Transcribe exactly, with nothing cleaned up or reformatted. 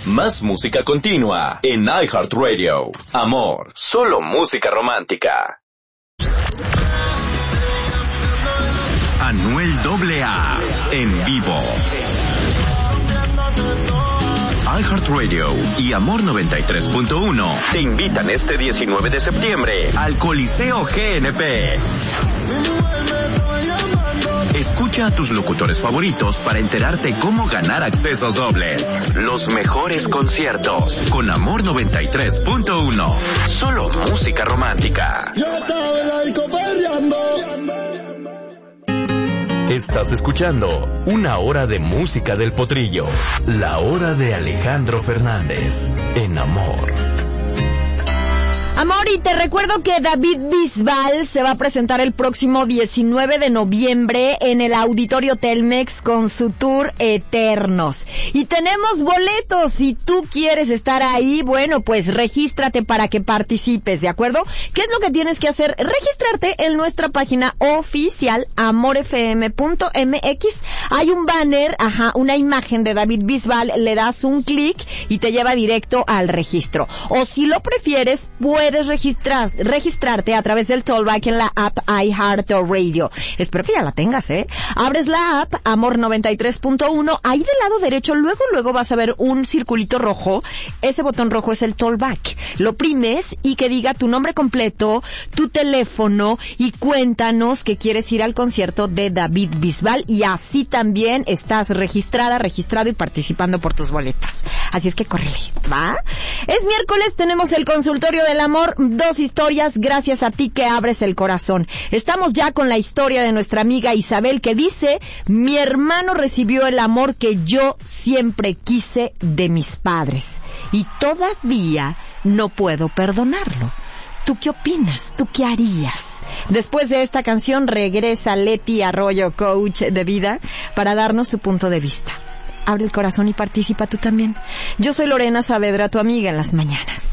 Más música continua en iHeartRadio. Amor, solo música romántica. Anuel doble A en vivo. iHeartRadio y Amor noventa y tres punto uno te invitan este diecinueve de septiembre al Coliseo G N P. Escucha a tus locutores favoritos para enterarte cómo ganar accesos dobles. Los mejores conciertos con Amor noventa y tres punto uno. Solo música romántica. Estás escuchando Una Hora de Música del Potrillo. La hora de Alejandro Fernández en Amor. Amor, y te recuerdo que David Bisbal se va a presentar el próximo diecinueve de noviembre en el Auditorio Telmex con su tour Eternos. Y tenemos boletos. Si tú quieres estar ahí, bueno, pues regístrate para que participes, ¿de acuerdo? ¿Qué es lo que tienes que hacer? Registrarte en nuestra página oficial amor f m punto m x. Hay un banner, ajá, una imagen de David Bisbal, le das un clic y te lleva directo al registro. O si lo prefieres, puedes Puedes registrar, registrarte a través del Tollback en la app iHeartRadio. Espero que ya la tengas, ¿eh? Abres la app Amor noventa y tres punto uno. Ahí del lado derecho, luego, luego vas a ver un circulito rojo. Ese botón rojo es el Tollback. Lo primes y que diga tu nombre completo, tu teléfono y cuéntanos que quieres ir al concierto de David Bisbal. Y así también estás registrada, registrado y participando por tus boletos. Así es que córrele, ¿va? Es miércoles, tenemos el consultorio del amor. Dos historias gracias a ti que abres el corazón. Estamos ya con la historia de nuestra amiga Isabel que dice: mi hermano recibió el amor que yo siempre quise de mis padres y todavía no puedo perdonarlo. ¿Tú qué opinas? ¿Tú qué harías? Después de esta canción regresa Leti Arroyo, coach de vida, para darnos su punto de vista. Abre el corazón y participa tú también. Yo soy Lorena Saavedra, tu amiga en las mañanas.